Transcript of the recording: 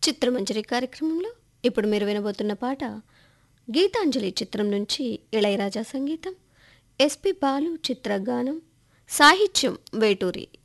చిత్రమంజరి కార్యక్రమంలో ఇప్పుడు మీరు వినబోతున్న పాట గీతాంజలి చిత్రం నుంచి ఇళయరాజా సంగీతం, ఎస్పి బాలు చిత్రగానం, సాహిత్యం వేటూరి.